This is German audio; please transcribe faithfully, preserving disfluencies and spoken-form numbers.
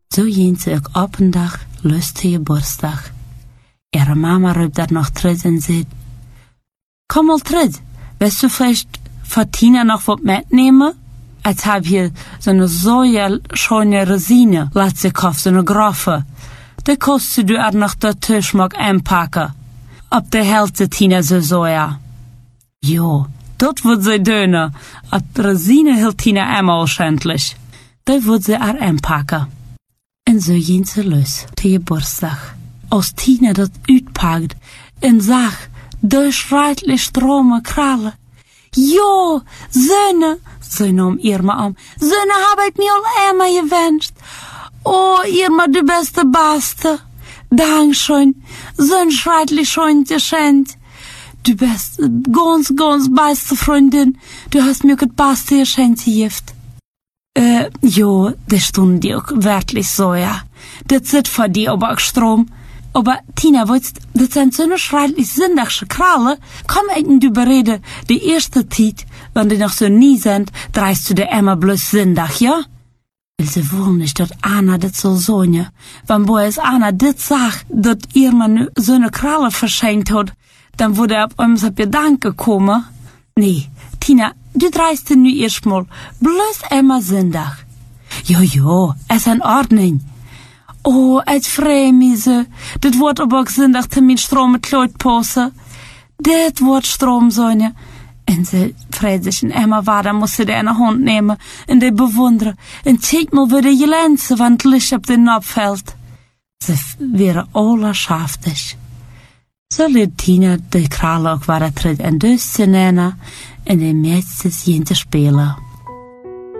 Zo ging ze ook op een dag lustige Geburtstag. Ihre Mama riep dann noch terug und sagt, komm mal terug, willst du vielleicht für Tina noch was mitnehmen? Als hab hier so eine so schöne Rosine, letzte Kopf, so eine große. Die kostet du auch noch der Tisch mag einpacken. Ob der Hälfte Tina so so, ja. Jo, dort wird sie döner. Ob Rosine hält Tina einmal schändlich. Da wird sie auch einpacken. Und so ging sie los, der Geburtstag. Als Tina dat uitpakt en zag de schreitliche Strome krallen. Jo, Söhne, sie nahm Irma um. Söhne, hab ich mir all einmal gewünscht. Oh, Irma, du bist der Beste. Dankeschön, so ein schreitlich schön geschenkt. Du bist ganz, ganz beste Freundin. Du hast mir das Beste geschenkt gegeben. Äh, jo, das stund dir auch wirklich so, ja. Das sind für die aber auch Strom. Aber Tina, weißt, das sind so eine schreitlich sündliche Krallen. Komm ich du bereden, die erste Zeit, wenn die noch so nie sind, dreist du dir immer bloß sündig, ja? Weil sie wollen nicht, dass Anna das so sagen. Wenn boys Anna das sagt, dass ihr man so eine Kralle verschenkt hat, dann würde er auf uns auf Gedanken kommen. Nee, Tina, du dreist dir nu erstmal bloß immer sündig. Jo, jo, es ist in Ordnung. Oh, het vreemd me ze. Dit wordt op ook zondag te mijn stroom met kloot passen. Dit wordt stroom, Sonja. En ze vreemd zich en Emma waar, dan moest ze de ene hand nemen en die bewonderen. En kijk maar weer de lenzen, want het licht op de nop valt. Ze waren allerschaftig. Zo liet Tina de kralen ook waar het rit en dus te nemen en de meisjes zien te spelen.